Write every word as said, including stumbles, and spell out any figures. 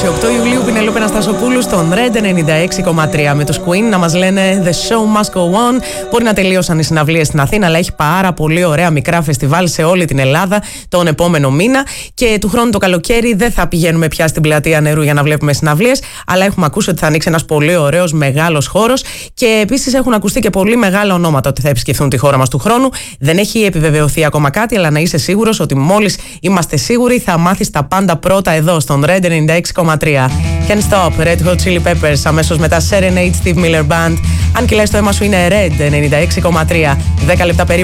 είκοσι οκτώ Ιουλίου, Πινελόπη Αναστασοπούλου στον Red ενενήντα έξι κόμμα τρία με τους Queen να μας λένε The show must go on. Μπορεί να τελείωσαν οι συναυλίες στην Αθήνα, αλλά έχει πάρα πολύ ωραία μικρά φεστιβάλ σε όλη την Ελλάδα τον επόμενο μήνα. Και του χρόνου το καλοκαίρι δεν θα πηγαίνουμε πια στην Πλατεία Νερού για να βλέπουμε συναυλίες, αλλά έχουμε ακούσει ότι θα ανοίξει ένας πολύ ωραίος μεγάλος χώρος. Και επίσης έχουν ακουστεί και πολύ μεγάλα ονόματα ότι θα επισκεφθούν τη χώρα μας του χρόνου. Δεν έχει επιβεβαιωθεί ακόμα κάτι, αλλά να είσαι σίγουρος ότι μόλις είμαστε σίγουροι θα μάθεις τα πάντα πρώτα εδώ στον Red ενενήντα έξι κόμμα τρία. Can't Stop, Red Hot Chili Peppers, αμέσως μετά Serenade, Steve Miller Band. Αν κυλάει το αίμα σου είναι Red ενενήντα έξι κόμμα τρία. δέκα λεπτά περίπου